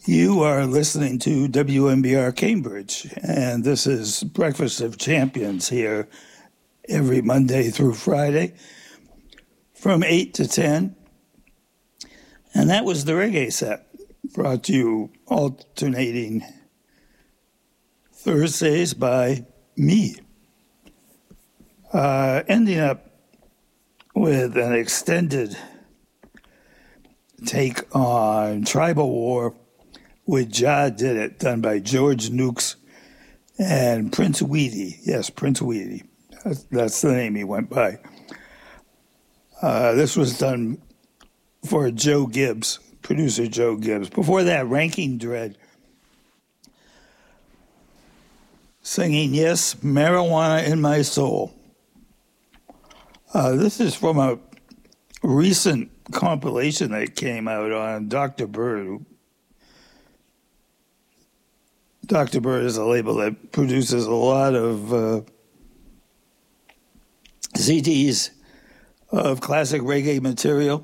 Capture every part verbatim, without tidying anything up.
You are listening to W M B R Cambridge, and this is Breakfast of Champions here every Monday through Friday from eight to ten. And that was the reggae set, brought to you alternating Thursdays by me. Uh, ending up with an extended take on Tribal War with Jah Did It, done by George Nukes and Prince Weedy. Yes, Prince Weedy. That's, that's the name he went by. Uh, this was done for Joe Gibbs, producer Joe Gibbs. Before that, Ranking Dread singing Yes, Marijuana in My Soul. Uh, this is from a recent compilation that came out on Doctor Bird. Doctor Bird is a label that produces a lot of uh, C Ds of classic reggae material.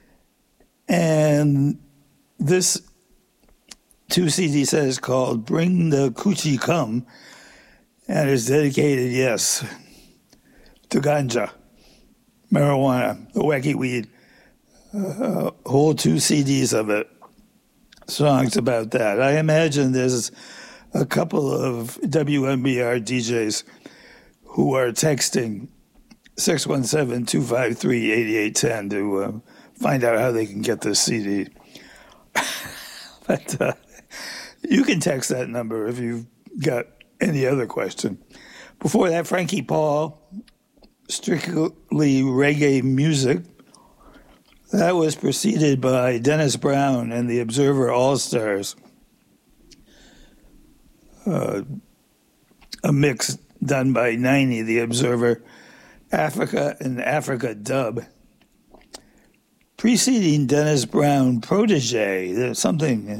And this two C D set is called Bring the Coochie Come, and is dedicated, yes, to ganja, marijuana, the wacky weed. Uh, whole two C Ds of it, songs about that. I imagine there's a couple of W M B R D Js who are texting six one seven, two five three, eight eight one zero to uh, find out how they can get this C D. But uh, you can text that number if you've got any other question. Before that, Frankie Paul, Strictly Reggae Music. That was preceded by Dennis Brown and the Observer All-Stars. Uh, a mix done by ninety, the Observer, Africa and Africa Dub. Preceding Dennis Brown, Protege, there's something